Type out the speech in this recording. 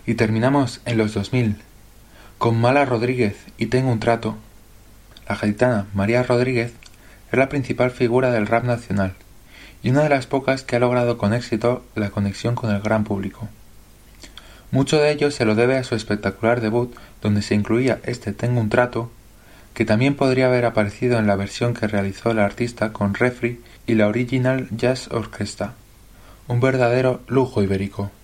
Y terminamos en los 2000, con Mala Rodríguez y Tengo un trato. La gaditana María Rodríguez es la principal figura del rap nacional y una de las pocas que ha logrado con éxito la conexión con el gran público. Mucho de ello se lo debe a su espectacular debut, donde se incluía este Tengo un trato, que también podría haber aparecido en la versión que realizó el artista con Refri y la Original Jazz Orchestra, un verdadero lujo ibérico.